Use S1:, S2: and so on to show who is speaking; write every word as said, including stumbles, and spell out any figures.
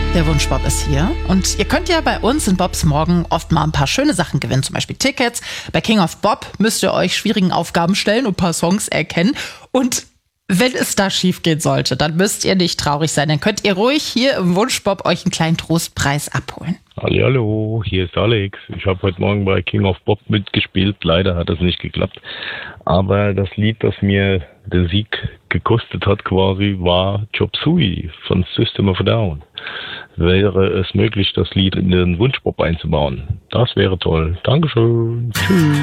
S1: Der Wunschbob ist hier und ihr könnt ja bei uns in Bobs Morgen oft mal ein paar schöne Sachen gewinnen, zum Beispiel Tickets. Bei King of Bob müsst ihr euch schwierigen Aufgaben stellen und ein paar Songs erkennen. Und wenn es da schief gehen sollte, dann müsst ihr nicht traurig sein. Dann könnt ihr ruhig hier im Wunschbob euch einen kleinen Trostpreis abholen.
S2: Hallo, hallo, hier ist Alex. Ich habe heute Morgen bei King of Bob mitgespielt. Leider hat das nicht geklappt. Aber das Lied, das mir den Sieg gekostet hat quasi, war Chop Suey von System of a Down. Wäre es möglich, das Lied in den Wunschbob einzubauen? Das wäre toll. Dankeschön. Tschüss.